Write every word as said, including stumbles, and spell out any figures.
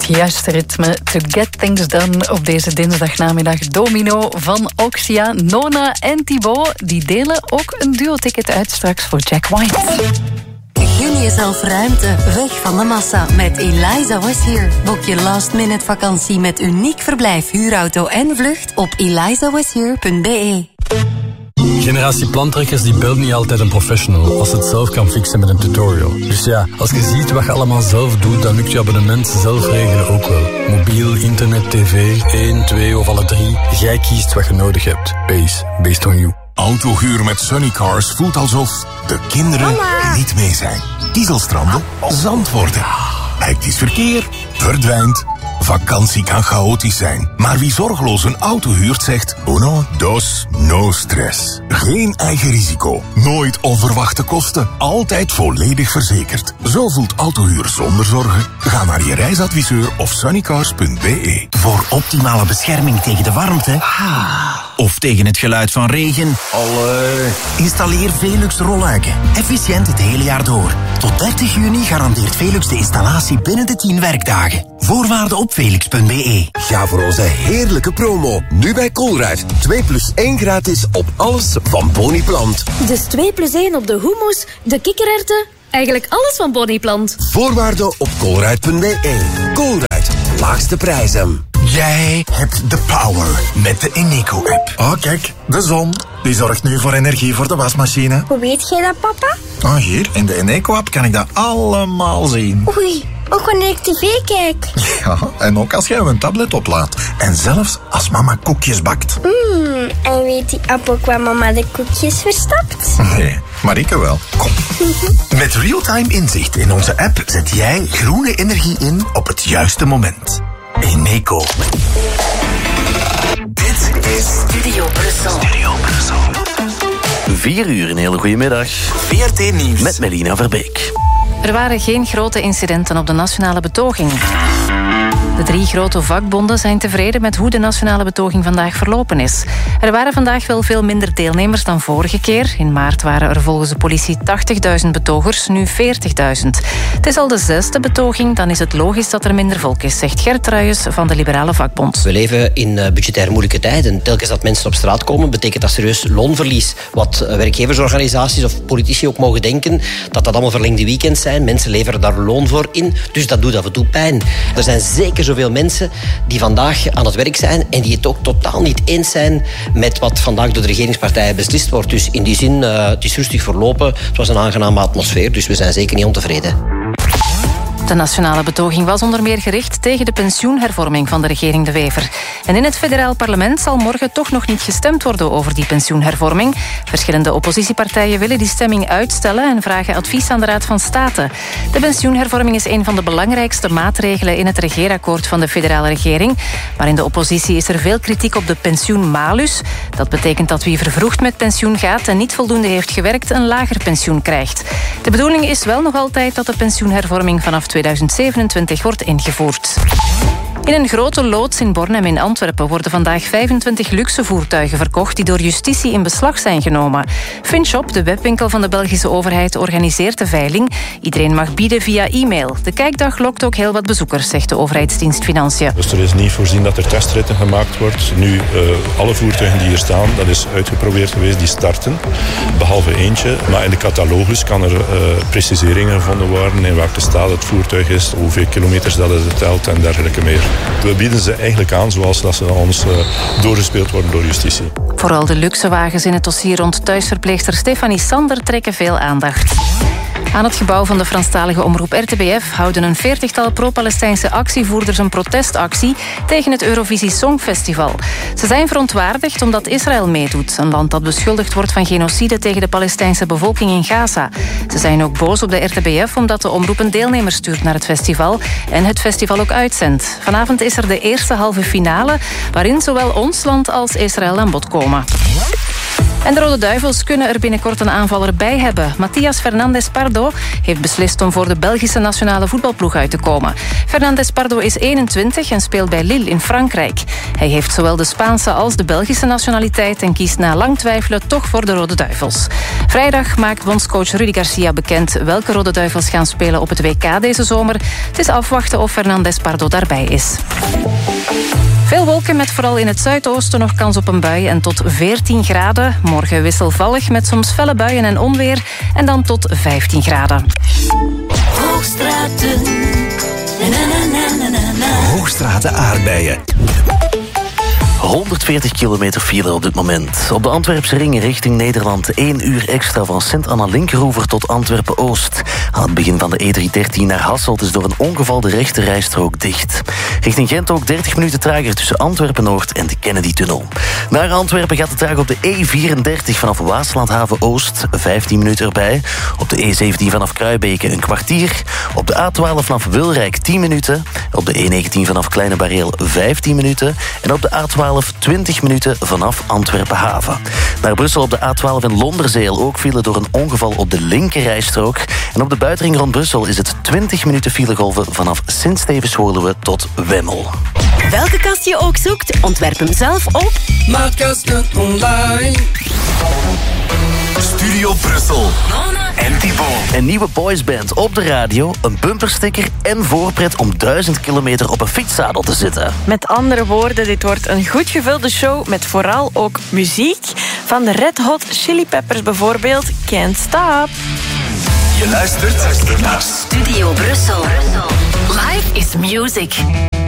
juiste ritme. To get things done op deze dinsdagnamiddag. Domino van Oxia, Nona en Thibaut. Die delen ook een duo-ticket uit straks voor Jack White. Gun jezelf ruimte, weg van de massa met Eliza Was Here. Boek je last minute vakantie met uniek verblijf, huurauto en vlucht op eliza was here punt b e. Generatie plantrekkers die belt niet altijd een professional als het zelf kan fixen met een tutorial. Dus ja, als je ziet wat je allemaal zelf doet, dan lukt je abonnement zelf regelen ook wel. Mobiel, internet, tv, één, twee of alle drie. Jij kiest wat je nodig hebt. Base, based on you. Autohuur met Sunnycars voelt alsof de kinderen Mama. niet mee zijn. Kiezelstranden, zand worden. Hectisch verkeer, verdwijnt. Vakantie kan chaotisch zijn, maar wie zorgeloos een auto huurt zegt uno, dos, no stress. Geen eigen risico, nooit onverwachte kosten, altijd volledig verzekerd. Zo voelt autohuur zonder zorgen. Ga naar je reisadviseur of sunnycars punt b e. Voor optimale bescherming tegen de warmte of tegen het geluid van regen. Allee. Installeer Velux rolluiken. Efficiënt het hele jaar door. Tot dertig juni garandeert Velux de installatie binnen de tien werkdagen. Voorwaarden op velux punt b e. Ga voor onze heerlijke promo. Nu bij Colruyt. twee plus één gratis op alles van Boniplant. Dus twee plus één op de hummus, de kikkererwten, eigenlijk alles van Boniplant. Voorwaarden op colruyt punt b e. Colruyt, laagste prijzen. Jij hebt de power met de Eneco-app. Oh, kijk, de zon. Die zorgt nu voor energie voor de wasmachine. Hoe weet jij dat, papa? Oh, hier, in de Eneco-app kan ik dat allemaal zien. Oei, ook wanneer ik tv kijk. Ja, en ook als jij een tablet oplaadt. En zelfs als mama koekjes bakt. Mmm, en weet die app ook waar mama de koekjes verstapt? Nee, maar ik wel. Kom. Met real-time inzicht in onze app zet jij groene energie in op het juiste moment. Eneco. Dit is Studio Brussel. Studio Brussel. Vier uur, een hele goede middag. V R T Nieuws. Met Melina Verbeek. Er waren geen grote incidenten op de nationale betoging. De drie grote vakbonden zijn tevreden met hoe de nationale betoging vandaag verlopen is. Er waren vandaag wel veel minder deelnemers dan vorige keer. In maart waren er volgens de politie tachtigduizend betogers, nu veertigduizend. Het is al de zesde betoging, dan is het logisch dat er minder volk is, zegt Gert Truijens van de Liberale Vakbond. We leven in budgetair moeilijke tijden. Telkens dat mensen op straat komen, betekent dat serieus loonverlies. Wat werkgeversorganisaties of politici ook mogen denken, dat dat allemaal verlengde weekends zijn. Mensen leveren daar loon voor in, dus dat doet af en toe pijn. Er zijn zeker zoveel mensen die vandaag aan het werk zijn en die het ook totaal niet eens zijn met wat vandaag door de regeringspartijen beslist wordt. Dus in die zin, uh, het is rustig verlopen. Het was een aangename atmosfeer, dus we zijn zeker niet ontevreden. De nationale betoging was onder meer gericht tegen de pensioenhervorming van de regering De Wever. En in het federaal parlement zal morgen toch nog niet gestemd worden over die pensioenhervorming. Verschillende oppositiepartijen willen die stemming uitstellen en vragen advies aan de Raad van State. De pensioenhervorming is een van de belangrijkste maatregelen in het regeerakkoord van de federale regering. Maar in de oppositie is er veel kritiek op de pensioenmalus. Dat betekent dat wie vervroegd met pensioen gaat en niet voldoende heeft gewerkt een lager pensioen krijgt. De bedoeling is wel nog altijd dat de pensioenhervorming vanaf tweeduizend zevenentwintig wordt ingevoerd. In een grote loods in Bornem in Antwerpen worden vandaag vijfentwintig luxe voertuigen verkocht die door justitie in beslag zijn genomen. Finshop, de webwinkel van de Belgische overheid, organiseert de veiling. Iedereen mag bieden via e-mail. De kijkdag lokt ook heel wat bezoekers, zegt de overheidsdienst Financiën. Dus er is niet voorzien dat er testritten gemaakt wordt. Nu, uh, alle voertuigen die hier staan, dat is uitgeprobeerd geweest, die starten. Behalve eentje. Maar in de catalogus kan er uh, preciseringen gevonden worden in welke staat het voertuig is, hoeveel kilometers dat het telt en dergelijke meer. We bieden ze eigenlijk aan zoals dat ze aan ons uh, doorgespeeld worden door justitie. Vooral de luxe wagens in het dossier rond thuisverpleegster Stefanie Sander trekken veel aandacht. Aan het gebouw van de Franstalige omroep R T B F houden een veertigtal pro-Palestijnse actievoerders een protestactie tegen het Eurovisie Songfestival. Ze zijn verontwaardigd omdat Israël meedoet, een land dat beschuldigd wordt van genocide tegen de Palestijnse bevolking in Gaza. Ze zijn ook boos op de R T B F omdat de omroep een deelnemer stuurt naar het festival en het festival ook uitzendt. Vanavond is er de eerste halve finale waarin zowel ons land als Israël aan bod komen. En de Rode Duivels kunnen er binnenkort een aanvaller bij hebben. Matías Fernández Pardo heeft beslist om voor de Belgische nationale voetbalploeg uit te komen. Fernández Pardo is eenentwintig en speelt bij Lille in Frankrijk. Hij heeft zowel de Spaanse als de Belgische nationaliteit en kiest na lang twijfelen toch voor de Rode Duivels. Vrijdag maakt bondscoach Rudy Garcia bekend welke Rode Duivels gaan spelen op het W K deze zomer. Het is afwachten of Fernández Pardo daarbij is. Veel wolken met vooral in het zuidoosten nog kans op een bui en tot veertien graden. Morgen wisselvallig met soms felle buien en onweer en dan tot vijftien graden. Hoogstraten. Na, na, na, na, na. Hoogstraten aardbeien. honderdveertig kilometer file op dit moment. Op de Antwerpse ring richting Nederland één uur extra van Sint-Anna-Linkeroever tot Antwerpen-Oost. Aan het begin van de E driehonderddertien naar Hasselt is door een ongeval de rechte rijstrook dicht. Richting Gent ook dertig minuten trager tussen Antwerpen-Noord en de Kennedy-tunnel. Naar Antwerpen gaat het traag op de E vierendertig vanaf Waaslandhaven-Oost, vijftien minuten erbij. Op de E zeventien vanaf Kruibeke een kwartier. Op de A twaalf vanaf Wilrijk tien minuten. Op de E negentien vanaf Kleine Bareel vijftien minuten. En op de A twaalf twintig minuten vanaf Antwerpen-Haven. Naar Brussel op de A twaalf in Londerzeel ook file door een ongeval op de linkerrijstrook. En op de buitenring rond Brussel is het twintig minuten filegolven vanaf Sint-Stevens-Woluwe tot Wemmel. Welke kast je ook zoekt, ontwerp hem zelf op Maatkasten online. Studio Brussel. En Thibaut. Een nieuwe boysband op de radio, een bumpersticker en voorpret om duizend kilometer op een fietszadel te zitten. Met andere woorden, dit wordt een goed gevulde show met vooral ook muziek. Van de Red Hot Chili Peppers bijvoorbeeld, Can't Stop. Je luistert naar Studio Brussel. Life is music.